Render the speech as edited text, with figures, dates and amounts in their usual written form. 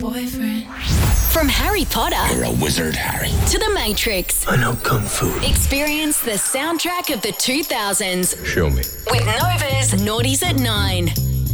boyfriend. From Harry Potter. You're a wizard, Harry. To The Matrix. I know Kung Fu. Experience the soundtrack of the 2000s. Show me. With Nova's Naughties at 9.